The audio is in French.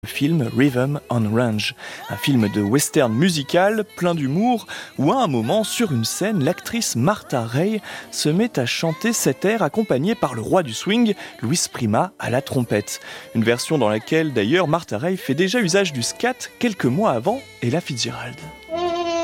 Le film Rhythm on Range, un film de western musical plein d'humour où à un moment sur une scène l'actrice Martha Raye se met à chanter cet air accompagnée par le roi du swing, Louis Prima à la trompette. Une version dans laquelle d'ailleurs Martha Raye fait déjà usage du scat quelques mois avant Ella Fitzgerald.